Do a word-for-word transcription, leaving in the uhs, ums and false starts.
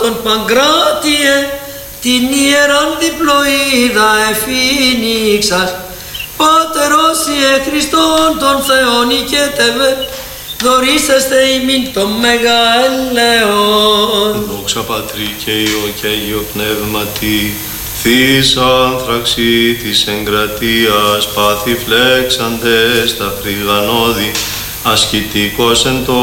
Τον Παγκράτιε, την ιεράν διπλοίδα εφήνιξας, Πάτερος Ιε Χριστόν τον Θεόν οικέτευε, δωρήσεστε ημίν το μέγα έλεον. Δόξα Πατρί και Υιό και Αγίο Πνεύματι, Θείς άνθραξη της εγκρατείας, πάθη φλέξαντες τα φρυγανώδη, ασχητικός εν το